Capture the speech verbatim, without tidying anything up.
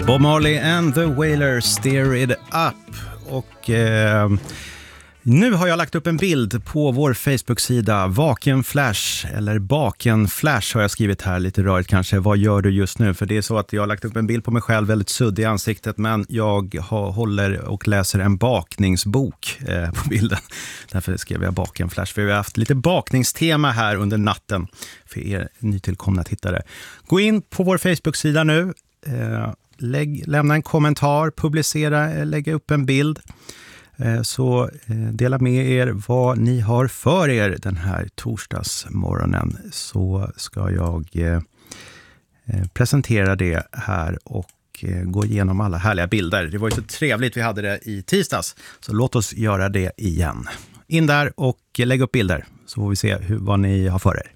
Bob Marley and the Wailers, Steer It Up. Och eh, nu har jag lagt upp en bild på vår Facebook-sida Vaken Flash, eller Baken Flash har jag skrivit här, lite rörigt kanske. Vad gör du just nu? För det är så att jag har lagt upp en bild på mig själv, väldigt suddig i ansiktet, men jag har, håller och läser en bakningsbok eh, på bilden. Därför skrev jag Baken Flash, för vi har haft lite bakningstema här under natten för er nytillkomna tittare. Gå in på vår Facebook-sida nu. Eh, Lägg, lämna en kommentar, publicera, lägga upp en bild. Eh, så eh, dela med er vad ni har för er den här torsdagsmorgonen. Så ska jag eh, presentera det här och eh, gå igenom alla härliga bilder. Det var ju så trevligt vi hade det i tisdags. Så låt oss göra det igen. In där och lägg upp bilder så får vi se hur, vad ni har för er.